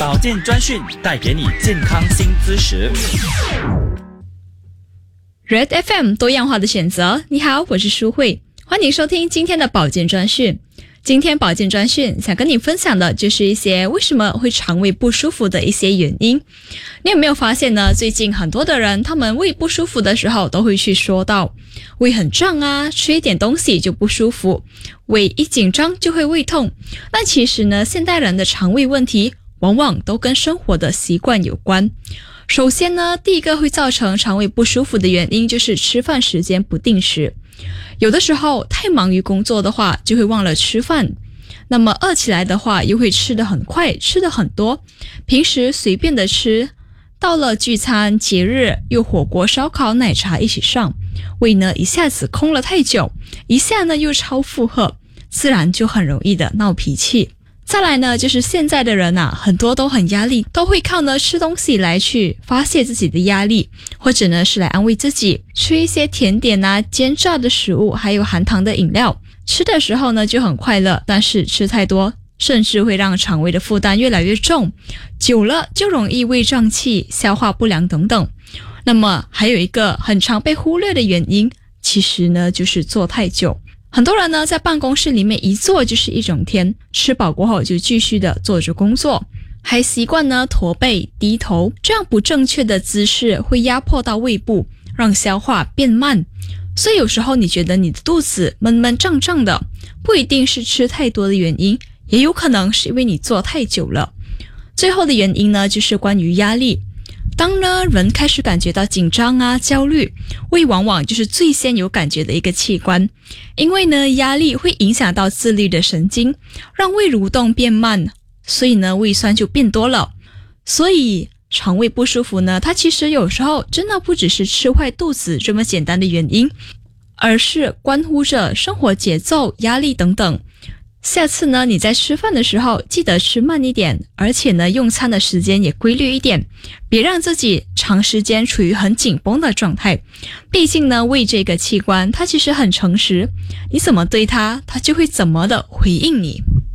保健专讯带给你健康新知识。 Red FM 多样化的选择。你好，我是舒慧，欢迎收听今天的保健专讯。今天保健专讯想跟你分享的就是一些为什么会肠胃不舒服的一些原因。你有没有发现呢？最近很多的人他们胃不舒服的时候都会去说到胃很胀啊，吃一点东西就不舒服，胃一紧张就会胃痛。那其实呢，现代人的肠胃问题往往都跟生活的习惯有关。首先呢，第一个会造成肠胃不舒服的原因就是吃饭时间不定时。有的时候太忙于工作的话，就会忘了吃饭。那么饿起来的话，又会吃得很快，吃得很多。平时随便的吃，到了聚餐、节日，又火锅、烧烤、奶茶一起上，胃呢一下子空了太久，一下呢又超负荷，自然就很容易的闹脾气。再来呢，就是现在的人啊，很多都很压力，都会靠呢吃东西来去发泄自己的压力，或者呢是来安慰自己，吃一些甜点啊、煎炸的食物，还有含糖的饮料。吃的时候呢就很快乐，但是吃太多，甚至会让肠胃的负担越来越重，久了就容易胃胀气、消化不良等等。那么还有一个很常被忽略的原因，其实呢就是坐太久。很多人呢在办公室里面一坐就是一整天，吃饱过后就继续的做着工作，还习惯呢驼背低头，这样不正确的姿势会压迫到胃部，让消化变慢。所以有时候你觉得你的肚子闷闷胀胀的，不一定是吃太多的原因，也有可能是因为你坐太久了。最后的原因呢就是关于压力。当呢人开始感觉到紧张啊、焦虑，胃往往就是最先有感觉的一个器官。因为呢压力会影响到自律的神经，让胃蠕动变慢，所以呢胃酸就变多了。所以肠胃不舒服呢，它其实有时候真的不只是吃坏肚子这么简单的原因，而是关乎着生活节奏、压力等等。下次呢，你在吃饭的时候记得吃慢一点，而且呢，用餐的时间也规律一点，别让自己长时间处于很紧绷的状态。毕竟呢，胃这个器官它其实很诚实，你怎么对它，它就会怎么的回应你。